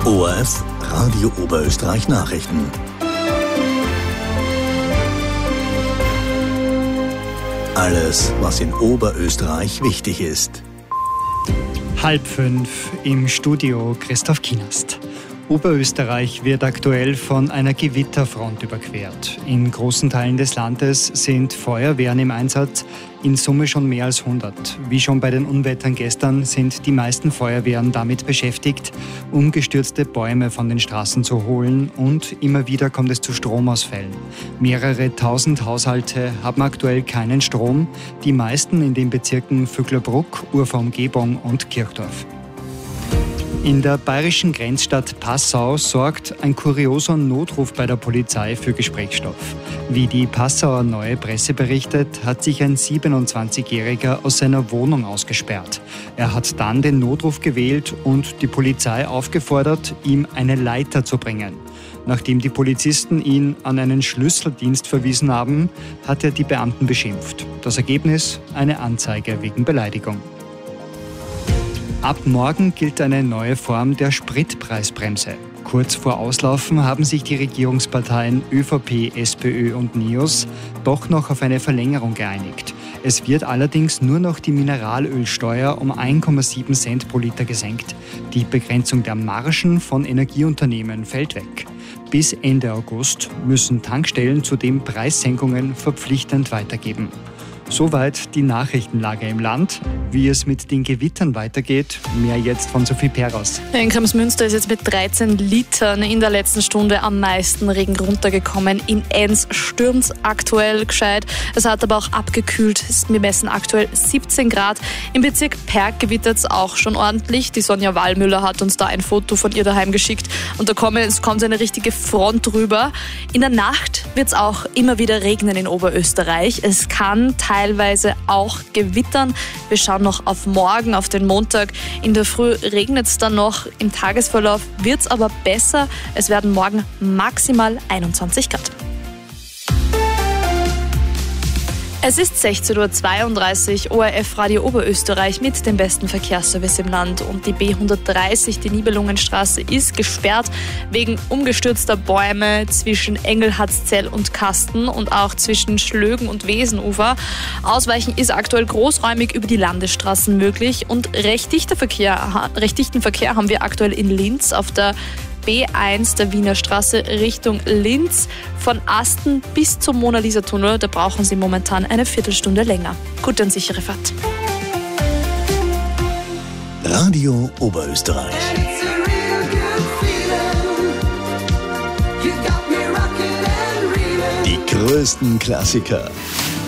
ORF Radio Oberösterreich Nachrichten. Alles, was in Oberösterreich wichtig ist. 4:30 im Studio Christoph Kienast. Oberösterreich wird aktuell von einer Gewitterfront überquert. In großen Teilen des Landes sind Feuerwehren im Einsatz, in Summe schon mehr als 100. Wie schon bei den Unwettern gestern sind die meisten Feuerwehren damit beschäftigt, umgestürzte Bäume von den Straßen zu holen, und immer wieder kommt es zu Stromausfällen. Mehrere tausend Haushalte haben aktuell keinen Strom, die meisten in den Bezirken Vöcklerbruck, Urfahr-Umgebung und Kirchdorf. In der bayerischen Grenzstadt Passau sorgt ein kurioser Notruf bei der Polizei für Gesprächsstoff. Wie die Passauer Neue Presse berichtet, hat sich ein 27-Jähriger aus seiner Wohnung ausgesperrt. Er hat dann den Notruf gewählt und die Polizei aufgefordert, ihm eine Leiter zu bringen. Nachdem die Polizisten ihn an einen Schlüsseldienst verwiesen haben, hat er die Beamten beschimpft. Das Ergebnis: eine Anzeige wegen Beleidigung. Ab morgen gilt eine neue Form der Spritpreisbremse. Kurz vor Auslaufen haben sich die Regierungsparteien ÖVP, SPÖ und NEOS doch noch auf eine Verlängerung geeinigt. Es wird allerdings nur noch die Mineralölsteuer um 1,7 Cent pro Liter gesenkt. Die Begrenzung der Margen von Energieunternehmen fällt weg. Bis Ende August müssen Tankstellen zudem Preissenkungen verpflichtend weitergeben. Soweit die Nachrichtenlage im Land. Wie es mit den Gewittern weitergeht, mehr jetzt von Sophie Peros. In Kremsmünster ist jetzt mit 13 Litern in der letzten Stunde am meisten Regen runtergekommen. In Enns stürmt aktuell gescheit. Es hat aber auch abgekühlt. Wir messen aktuell 17 Grad. Im Bezirk Perg gewittert es auch schon ordentlich. Die Sonja Wallmüller hat uns da ein Foto von ihr daheim geschickt. Und es kommt eine richtige Front rüber. In der Nacht wird es auch immer wieder regnen in Oberösterreich. Es kann teilweise auch gewittern. Wir schauen noch auf morgen, auf den Montag. In der Früh regnet es dann noch. Im Tagesverlauf wird es aber besser. Es werden morgen maximal 21 Grad. Es ist 16:32 Uhr, ORF Radio Oberösterreich mit dem besten Verkehrsservice im Land. Und die B130, die Nibelungenstraße, ist gesperrt wegen umgestürzter Bäume zwischen Engelhardzell und Kasten und auch zwischen Schlögen und Wesenufer. Ausweichen ist aktuell großräumig über die Landesstraßen möglich. Und recht dichten Verkehr haben wir aktuell in Linz auf der B1 der Wiener Straße Richtung Linz. Von Asten bis zum Mona-Lisa-Tunnel, da brauchen Sie momentan eine Viertelstunde länger. Gute und sichere Fahrt. Radio Oberösterreich. Die größten Klassiker